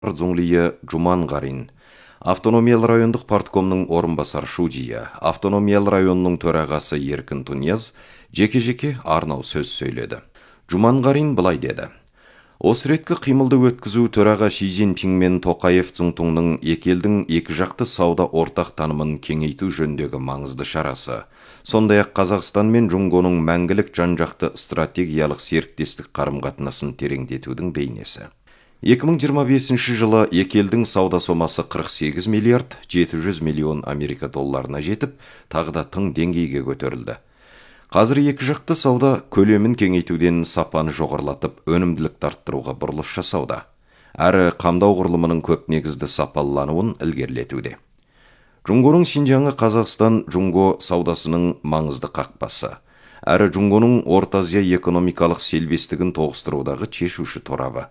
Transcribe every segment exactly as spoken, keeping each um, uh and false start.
Зуңлие Жуманғарин, Автономиялы райондық парткомның орынбасар Шудия, Автономиялы районның төрағасы Еркін Тунияз жеке-жеке арнау сөз сөйледі. Жуманғарин былай деді. Осы реткі қимылды өткізу төраға Ши Цзиньпин мен Тоқаев Цзуңтунның екі елдің екі жақты сауда ортақ танымын кеңейту жөніндегі маңызды шарасы. Сондай-ақ Қазақстан мен Жұңғоның мәңгілік жан-жақты стратегиялық серіктестік қарым-қатынасын тереңдетудің бейнесі. екі мың жиырма бесінші жылы екі елдің сауда сомасы қырық сегіз миллиард жеті жүз миллион Америка долларына жетіп, тағы да тың деңгейге көтерілді. Қазір екі жақты сауда көлемін кеңейтуден сапаны жоғарылатып, өнімділікті арттыруға бұрылыс жасауда. Әрі қамдау құрылымының көп негізді сапалануын ілгерілетуде. Жұңғоның Шинжаңы Қазақстан Жұңго саудасының маңызды қақпасы. Әрі Жұңғоның Орта Азия экономикалық селбестігін тоғыстырудағы шешуші торабы.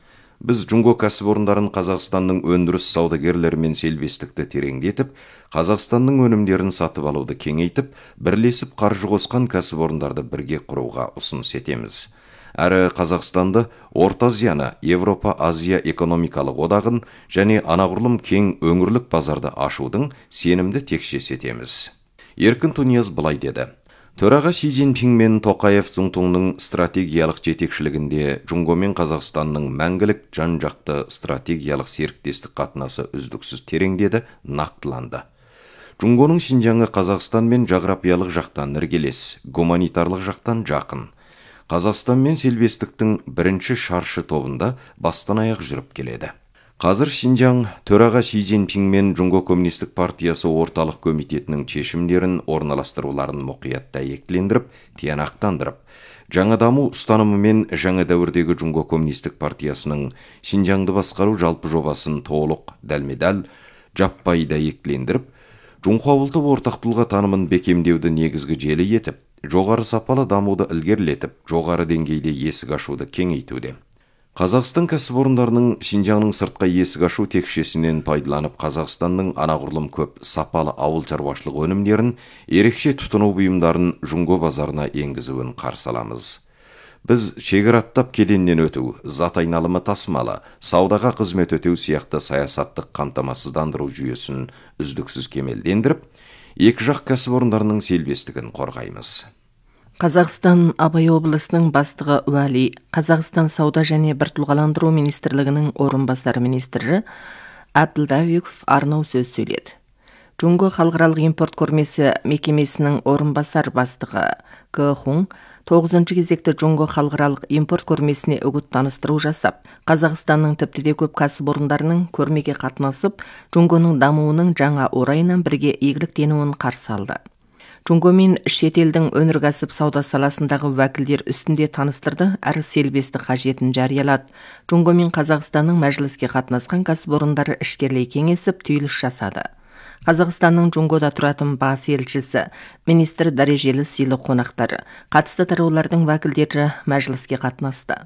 Біз Жұңго кәсіпорындарын Қазақстанның өндіріс саудагерлерімен селбестікті тереңдетіп, Қазақстанның өнімдерін сатып алуды кеңейтіп, бірлесіп қаржы қосқан кәсіпорындарды бірге құруға ұсыныс етеміз. Әрі Қазақстанды Орта Азияны, Европа-Азия экономикалық одағын және анағұрлым кең өңірлік базарды ашудың сенімді текшес етеміз. Еркін Тунияз былай деді. Төраға Ши Цзиньпин мен Тоқаев Цзуңтунның стратегиялық жетекшілігінде Жұңго мен Қазақстанның мәңгілік жан-жақты стратегиялық серіктестік қатынасы үздіксіз тереңдеді, нақтыланды. Жұңгоның Шинжаңы Қазақстан мен жағрапиялық жақтан іргелес, гуманитарлық жақтан жақын. Қазақстан мен селбестіктің бірінші шаршы тобында бастан аяқ жүріп келеді. Қазір Шинжаң төраға Ши Цзиньпин мен Жұңго Коммунистік партиясы орталық комитетінің шешімдерін орналастыруларын мұқият дәйектілендіріп, тиянақтандырып, жаңа даму ұстанымы мен жаңа дәуірдегі Жұңго Коммунистік партиясының Шинжаңды басқару жалпы жобасын толық, дәлме-дәл, жаппай дәйектілендіріп, Жұңқауылты ортақ тұлға танымын бекемдеуді негізгі желі етіп, жоғары сапалы дамуды ілгерілетіп, жоғары деңгейде есік ашуды кеңейтуде. Қазақстан кәсіпорындарының Шинжаңның сыртқа есік ашу текшесінен пайдаланып, Қазақстанның анағұрлым көп сапалы ауыл шаруашылық өнімдерін, ерекше тұтыну бұйымдарын Жұңго базарына енгізуін қарсы аламыз. Біз шекараттап кеденнен өту, зат айналымы тасымалы, саудаға қызмет өтеу сияқты саясаттық қамтамасыздандыру жүйесін үздіксіз кемелдендіріп, екі жақ кәсіпорындарының селбестігін қорғаймыз. Қазақстан Абай облысының бастығы Уәли, Қазақстан сауда және біртұлғаландыру министрлігінің орынбасар министрі Әбділдәуиков арнау сөз сөйледі. Жұңго халықаралық импорт көрмесі мекемесінің орынбасар бастығы Гэ Хун тоғызыншы кезекті Жұңго халықаралық импорт көрмесіне үгіт таныстыру жасап, Қазақстанның тіпті де көп кәсіпорындарының көрмеге қатынасып, Жұңгоның дамуының жаңа орайынан бірге игіліктенуін қарсы алды. Жұңго мен шетелдің өнеркәсіп сауда саласындағы уәкілдер үстінде таныстырды, әрі селбестік қажетін жариялады. Жұңго мен Қазақстанның мәжіліске қатынасқан кәсіпорындары ішкерлей кеңесіп, түйіліс жасады. Қазақстанның Жұңгода тұратын бас елшісі, министр дәрежелі сыйлы қонақтары, қатысты тараулардың уәкілдері мәжіліске қатынасты.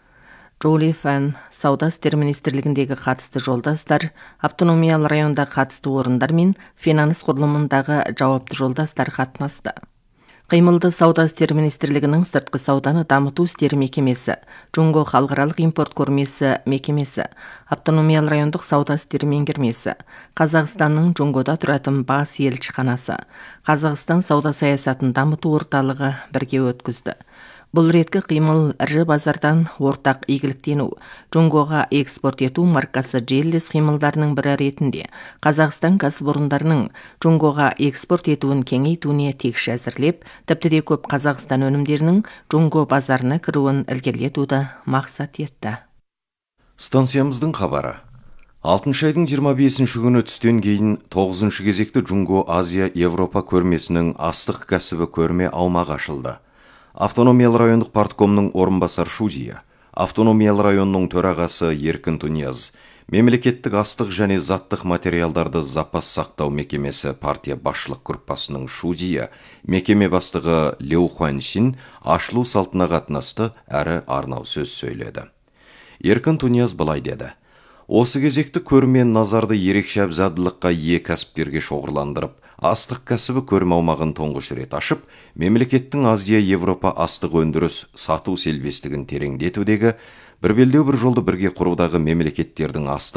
Джоли Фән, сауда істер министрлігіндегі қатысты жолдастар, автономиялы районда қатысты орындар мен финанс құрылымындағы жауапты жолдастар қатынасты. Қимылды сауда істер министрлігінің сыртқы сауданы дамыту істері мекемесі, Жұңго халықаралық импорт көрмесі мекемесі, автономиялы райондық сауда істері меңгермесі, Қазақстанның Жұңгода тұратын бас елшіханасы, Қазақстан сауда саясатын дамыту орталығы бірге өткізді. Бұл реткі қимыл ірі базардан ортақ игіліктену, Жұңгоға экспорт ету маркасы желілес қимылдарының бірі ретінде Қазақстан кәсіпорындарының Жұңгоға экспорт етуін кеңейтуіне текші әзірлеп, тіпті де көп Қазақстан өнімдерінің Жұңго базарына кіруін ілгерілетуді мақсат етті. Станциямыздың хабары. алтыншы айдың жиырма бесінші күні түстен кейін тоғызыншы кезекті Жұңго Азия Европа көрмесінің астық кәсібі көрме аумағы ашылды. Автономиялы райондық парткомның орынбасар Шудия, Автономиялы районның төрағасы Еркін Тунияз, мемлекеттік астық және заттық материалдарды запас сақтау мекемесі партия басшылық группасының Шудия, мекеме бастығы Леу Хуаншин ашылу салтына қатынасты әрі арнау сөз сөйледі. Еркін Тунияз былай деді. Осы кезекті көрме назарды ерекше абзалдылыққа ие кәсіптерге шоғырландырып, астық кәсібі көрме аумағын тұңғыш рет ашып, мемлекеттің Азия Европа астық өндіріс сату селбестігін тереңдетудегі бір белдеу бір жолды бірге құрудағы мемлекеттердің астық